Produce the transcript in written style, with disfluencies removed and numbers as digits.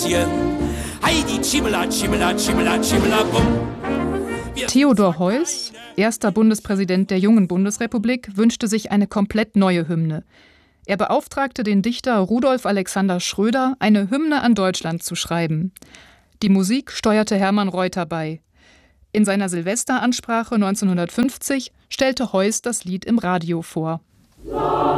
Mäuschen. Heidi, Chimela, Chimela, Chimela, Chimela, bum. Theodor Heuss, erster Bundespräsident der jungen Bundesrepublik, wünschte sich eine komplett neue Hymne. Er beauftragte den Dichter Rudolf Alexander Schröder, eine Hymne an Deutschland zu schreiben. Die Musik steuerte Hermann Reuter bei. In seiner Silvesteransprache 1950 stellte Heuss das Lied im Radio vor.